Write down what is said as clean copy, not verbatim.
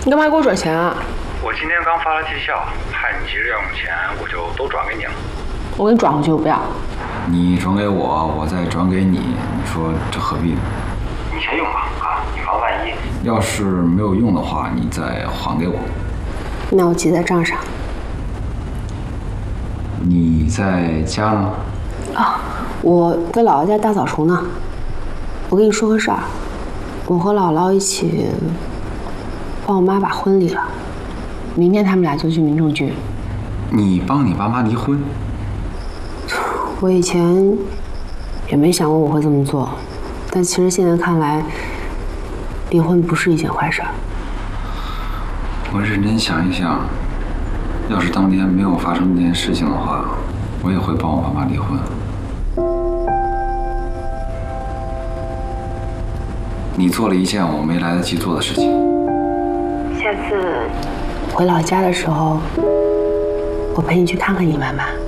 你干嘛给我转钱啊？ 我今天刚发了绩效，怕你急着要用钱，我就都转给你了。 我给你转回去，我不要。 你转给我，我再转给你，你说这何必呢？ 你先用吧，啊，以防万一。 要是没有用的话，你再还给我。 那我记在账上。 你在家呢？ 啊，我在姥姥家大扫除呢。我跟你说个事儿，我和姥姥一起帮我妈把婚离了，明天他们俩就去民政局。 你帮你爸妈离婚？ 我以前也没想过我会这么做，但其实现在看来，离婚不是一件坏事。 我认真想一想，要是当年没有发生这件事情的话，我也会帮我爸妈离婚。你做了一件我没来得及做的事情。 下次回老家的时候，我陪你去看看你妈妈。